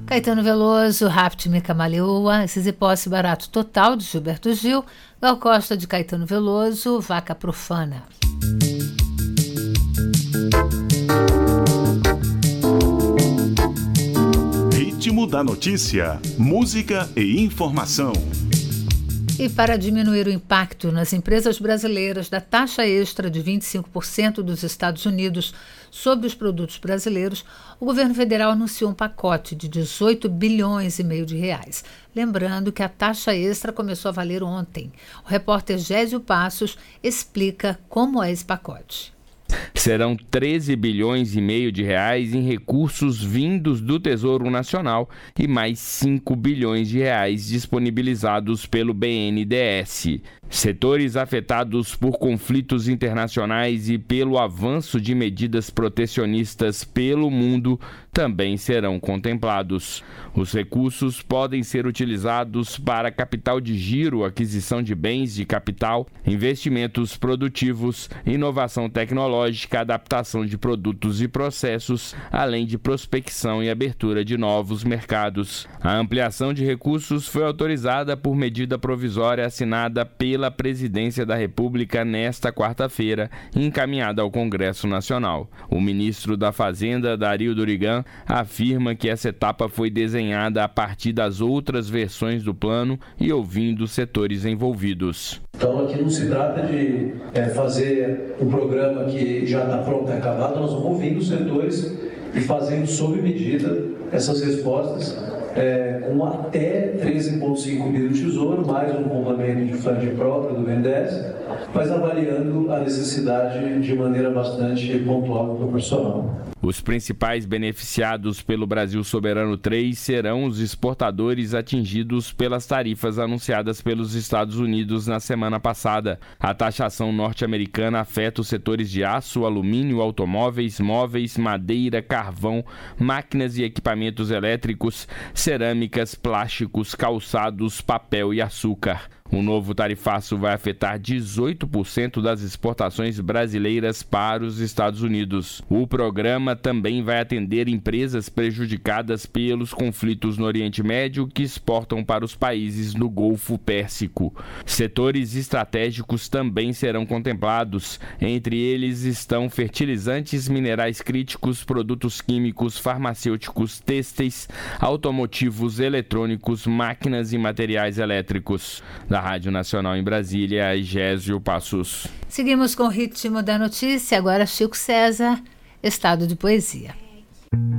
Caetano Veloso, Rapte-me Camaleoa, Esse Posse Barato Total, de Gilberto Gil, Gal Costa, de Caetano Veloso, Vaca Profana. Ritmo da notícia, música e informação. E para diminuir o impacto nas empresas brasileiras da taxa extra de 25% dos Estados Unidos sobre os produtos brasileiros, o governo federal anunciou um pacote de 18 bilhões e meio de reais. Lembrando que a taxa extra começou a valer ontem. O repórter Gésio Passos explica como é esse pacote. Serão 13 bilhões e meio de reais em recursos vindos do Tesouro Nacional e mais 5 bilhões de reais disponibilizados pelo BNDES. Setores afetados por conflitos internacionais e pelo avanço de medidas protecionistas pelo mundo também serão contemplados. Os recursos podem ser utilizados para capital de giro, aquisição de bens de capital, investimentos produtivos, inovação tecnológica, adaptação de produtos e processos, além de prospecção e abertura de novos mercados. A ampliação de recursos foi autorizada por medida provisória assinada pela Presidência da República nesta quarta-feira e encaminhada ao Congresso Nacional. O ministro da Fazenda, Dario Durigan, afirma que essa etapa foi desenhada a partir das outras versões do plano e ouvindo os setores envolvidos. Então aqui não se trata de fazer um programa que já está pronto e acabado, nós vamos ouvindo os setores e fazendo sob medida essas respostas com até 13,5 bilhões do Tesouro, mais um complemento de funding próprio do BNDES, mas avaliando a necessidade de maneira bastante pontual e proporcional. Os principais beneficiados pelo Brasil Soberano 3 serão os exportadores atingidos pelas tarifas anunciadas pelos Estados Unidos na semana passada. A taxação norte-americana afeta os setores de aço, alumínio, automóveis, móveis, madeira, carvão, máquinas e equipamentos elétricos, cerâmicas, plásticos, calçados, papel e açúcar. O novo tarifaço vai afetar 18% das exportações brasileiras para os Estados Unidos. O programa também vai atender empresas prejudicadas pelos conflitos no Oriente Médio que exportam para os países do Golfo Pérsico. Setores estratégicos também serão contemplados. Entre eles estão fertilizantes, minerais críticos, produtos químicos, farmacêuticos, têxteis, automotivos, eletrônicos, máquinas e materiais elétricos. Da Rádio Nacional em Brasília, Gésio Passos. Seguimos com o ritmo da notícia, agora Chico César, Estado de Poesia.